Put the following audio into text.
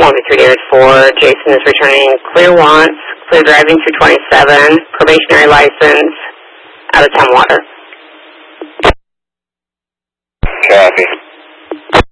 1B3 David 4. Jason is returning clear wants, clear driving 227, probationary license, out of 10 water.